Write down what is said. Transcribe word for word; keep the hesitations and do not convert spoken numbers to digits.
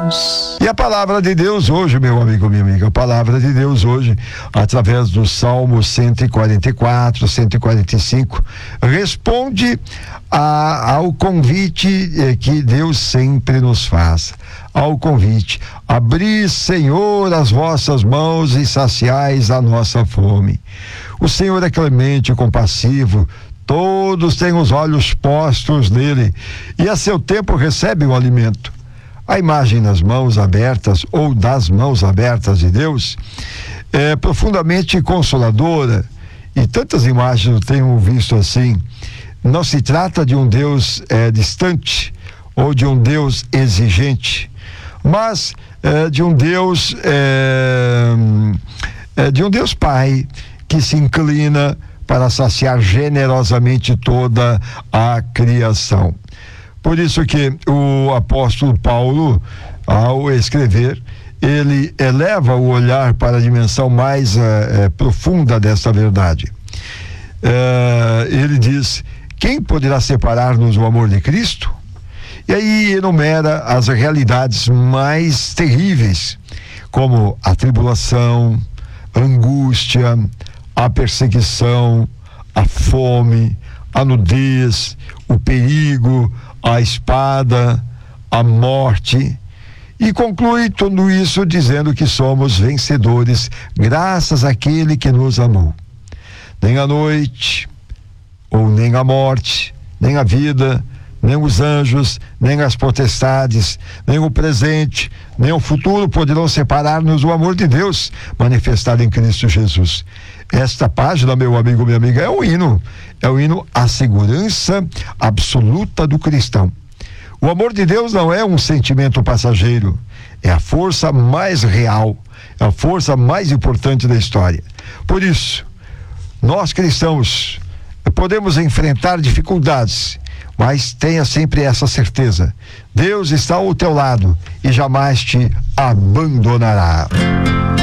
Deus. E a palavra de Deus hoje, meu amigo, minha amiga, a palavra de Deus hoje, através do Salmo cento e quarenta e quatro, cento e quarenta e cinco, responde a, ao convite eh, que Deus sempre nos faz. Ao convite: abri, Senhor, as vossas mãos e saciais a nossa fome. O Senhor é clemente e compassivo, todos têm os olhos postos nele, e a seu tempo recebe o alimento. A imagem nas mãos abertas, ou das mãos abertas de Deus, é profundamente consoladora, e tantas imagens eu tenho visto assim. Não se trata de um Deus é, distante, ou de um Deus exigente, mas é, de um Deus é, é, de um Deus Pai, que se inclina para saciar generosamente toda a criação. Por isso que o apóstolo Paulo, ao escrever, ele eleva o olhar para a dimensão mais eh, profunda dessa verdade. Eh, ele diz: quem poderá separar-nos do amor de Cristo? E aí enumera as realidades mais terríveis, como a tribulação, a angústia, a perseguição, a fome, a nudez, o perigo, a espada, a morte, e conclui tudo isso dizendo que somos vencedores graças àquele que nos amou. Nem a noite, ou nem a morte, nem a vida, nem os anjos, nem as potestades, nem o presente, nem o futuro poderão separar-nos do amor de Deus manifestado em Cristo Jesus. Esta página, meu amigo, minha amiga, é um hino, é um hino à segurança absoluta do cristão. O amor de Deus não é um sentimento passageiro, é a força mais real, é a força mais importante da história. Por isso, nós cristãos podemos enfrentar dificuldades, mas tenha sempre essa certeza: Deus está ao teu lado e jamais te abandonará.